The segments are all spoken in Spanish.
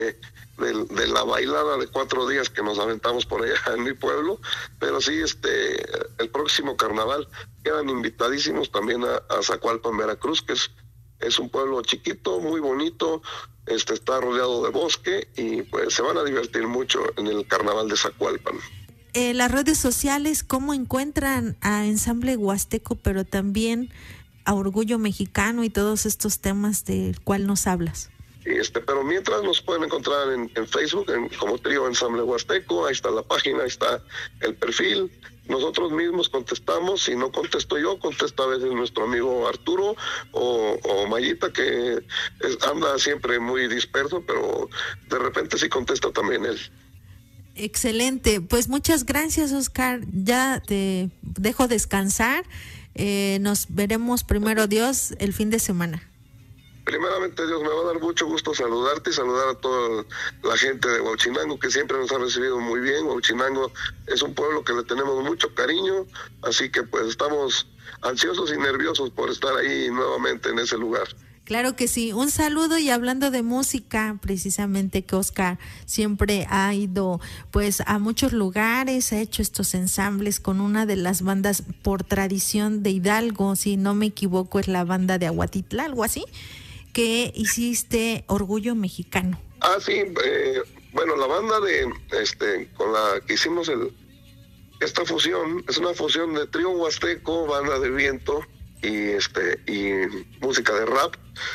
de la bailada de 4 días que nos aventamos por allá en mi pueblo, pero sí, el próximo carnaval quedan invitadísimos también a Zacualpan, Veracruz, que es un pueblo chiquito, muy bonito, está rodeado de bosque y pues se van a divertir mucho en el carnaval de Zacualpan. Las redes sociales, ¿cómo encuentran a Ensamble Huasteco, pero también a Orgullo Mexicano y todos estos temas del cual nos hablas? Pero mientras nos pueden encontrar en Facebook, como Trío Ensamble Huasteco, ahí está la página, ahí está el perfil. Nosotros mismos contestamos, si no contesto yo, contesta a veces nuestro amigo Arturo o Mayita, que anda siempre muy disperso, pero de repente sí contesta también él. Excelente, pues muchas gracias, Oscar, ya te dejo descansar, nos veremos primero Dios el fin de semana. Primeramente Dios, me va a dar mucho gusto saludarte y saludar a toda la gente de Huachinango, que siempre nos ha recibido muy bien. Huachinango es un pueblo que le tenemos mucho cariño, así que pues estamos ansiosos y nerviosos por estar ahí nuevamente en ese lugar. Claro que sí, un saludo. Y hablando de música, precisamente que Oscar siempre ha ido pues a muchos lugares, ha hecho estos ensambles con una de las bandas por tradición de Hidalgo, si no me equivoco es la banda de Aguatitla, algo así, que hiciste Orgullo Mexicano. Sí, bueno, la banda con la que hicimos esta fusión, es una fusión de trío huasteco, banda de viento y música de rap.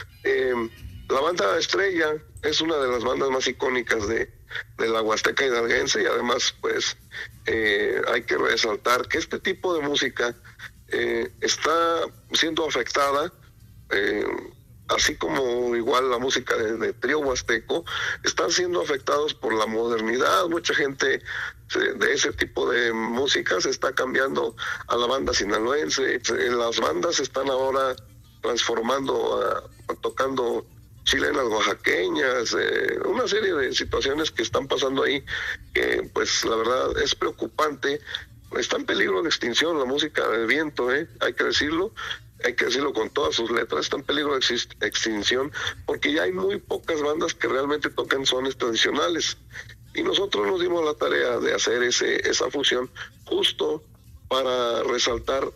La banda Estrella es una de las bandas más icónicas de la Huasteca hidalguense, y además pues hay que resaltar que este tipo de música está siendo afectada, así como igual la música de trío huasteco, están siendo afectados por la modernidad. Mucha gente de ese tipo de música se está cambiando a la banda sinaloense. Las bandas están ahora transformando, tocando chilenas oaxaqueñas, una serie de situaciones que están pasando ahí, que pues la verdad es preocupante. Está en peligro de extinción la música del viento, hay que decirlo con todas sus letras, está en peligro de extinción, porque ya hay muy pocas bandas que realmente tocan sones tradicionales, y nosotros nos dimos la tarea de hacer esa fusión justo para resaltar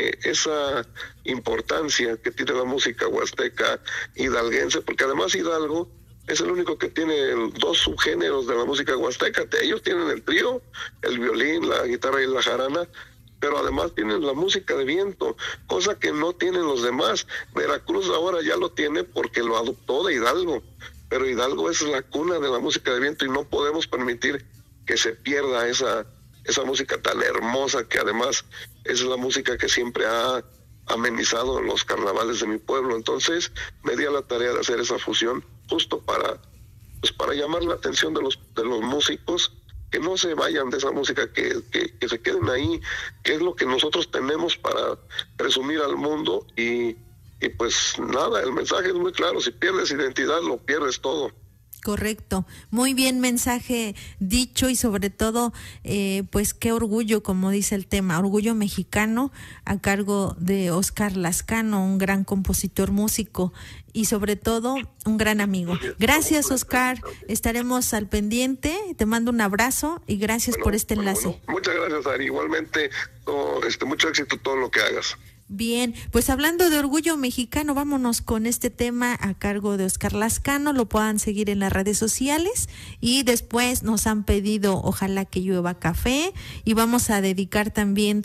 esa importancia que tiene la música huasteca hidalguense, porque además Hidalgo es el único que tiene 2 subgéneros de la música huasteca. Ellos tienen el trío, el violín, la guitarra y la jarana, pero además tienen la música de viento, cosa que no tienen los demás. Veracruz ahora ya lo tiene porque lo adoptó de Hidalgo, pero Hidalgo es la cuna de la música de viento y no podemos permitir que se pierda esa música tan hermosa, que además es la música que siempre ha amenizado los carnavales de mi pueblo. Entonces me di a la tarea de hacer esa fusión justo para llamar la atención de los músicos, que no se vayan de esa música, que se queden ahí, que es lo que nosotros tenemos para presumir al mundo. Y pues nada, el mensaje es muy claro: si pierdes identidad, lo pierdes todo. Correcto, muy bien mensaje dicho, y sobre todo pues qué orgullo, como dice el tema, Orgullo Mexicano, a cargo de Oscar Lascano, un gran compositor, músico y sobre todo un gran amigo. Gracias, Oscar, estaremos al pendiente, te mando un abrazo y gracias por este enlace. Muchas gracias, Ari, igualmente, mucho éxito todo lo que hagas. Bien, pues hablando de Orgullo Mexicano, vámonos con este tema a cargo de Oscar Lascano. Lo puedan seguir en las redes sociales, y después nos han pedido Ojalá que llueva café, y vamos a dedicar también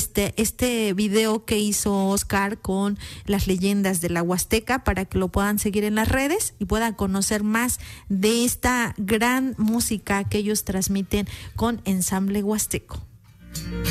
este video que hizo Oscar con las leyendas de la Huasteca, para que lo puedan seguir en las redes y puedan conocer más de esta gran música que ellos transmiten con Ensamble Huasteco.